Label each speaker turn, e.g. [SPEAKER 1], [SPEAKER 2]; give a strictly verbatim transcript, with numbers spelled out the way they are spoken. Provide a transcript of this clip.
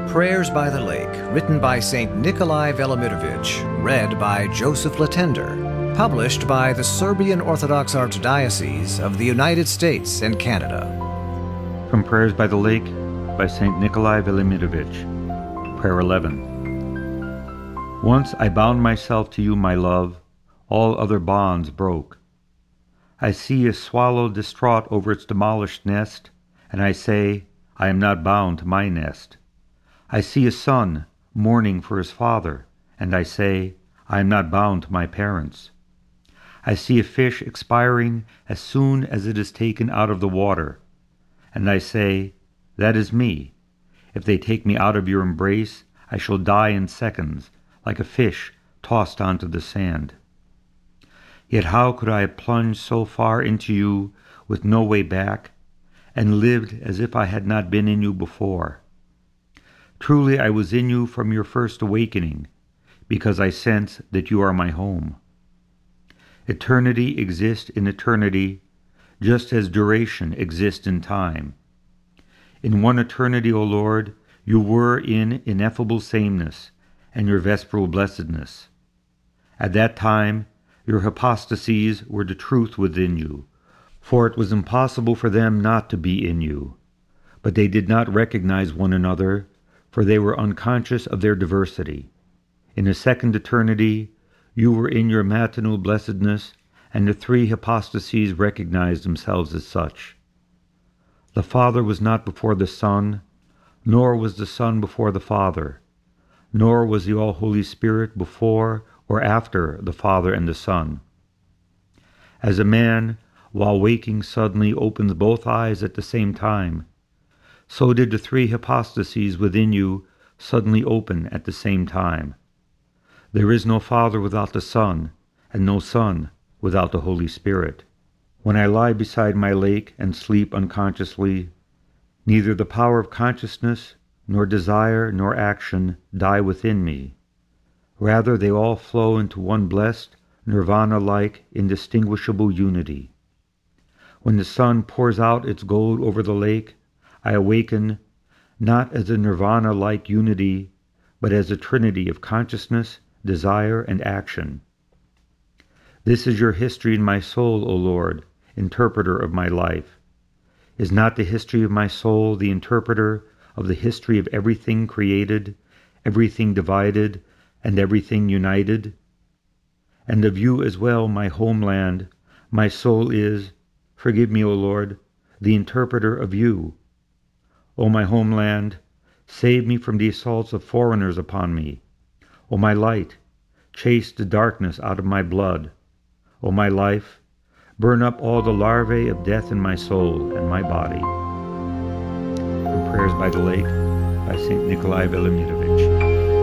[SPEAKER 1] Prayers by the Lake, written by Saint Nikolai Velimirovich, read by Joseph Latender, published by the Serbian Orthodox Archdiocese of the United States and Canada.
[SPEAKER 2] From Prayers by the Lake by Saint Nikolai Velimirovich. Prayer eleven. Once I bound myself to you, my love, all other bonds broke. I see a swallow distraught over its demolished nest, and I say, I am not bound to my nest. I see a son mourning for his father, and I say, I am not bound to my parents. I see a fish expiring as soon as it is taken out of the water, and I say, that is me. If they take me out of your embrace, I shall die in seconds, like a fish tossed onto the sand. Yet how could I have plunged so far into you with no way back, and lived as if I had not been in you before? Truly I was in you from your first awakening, because I sense that you are my home. Eternity exists in eternity, just as duration exists in time. In one eternity, O Lord, you were in ineffable sameness and your vesperal blessedness. At that time, your hypostases were the truth within you, for it was impossible for them not to be in you. But they did not recognize one another, for they were unconscious of their diversity. In a second eternity, you were in your matinal blessedness, and the three hypostases recognized themselves as such. The Father was not before the Son, nor was the Son before the Father, nor was the All-Holy Spirit before or after the Father and the Son. As a man, while waking, suddenly opens both eyes at the same time, so did the three hypostases within you suddenly open at the same time. There is no Father without the Son, and no Son without the Holy Spirit. When I lie beside my lake and sleep unconsciously, neither the power of consciousness, nor desire, nor action die within me. Rather, they all flow into one blessed, nirvana-like, indistinguishable unity. When the sun pours out its gold over the lake, I awaken not as a nirvana-like unity, but as a trinity of consciousness, desire, and action. This is your history in my soul, O Lord, interpreter of my life. Is not the history of my soul the interpreter of the history of everything created, everything divided, and everything united? And of you as well, my homeland, my soul is, forgive me, O Lord, the interpreter of you. O my homeland, save me from the assaults of foreigners upon me. O my light, chase the darkness out of my blood. O my life, burn up all the larvae of death in my soul and my body. From Prayers by the Lake by Saint Nikolai Velimirovich.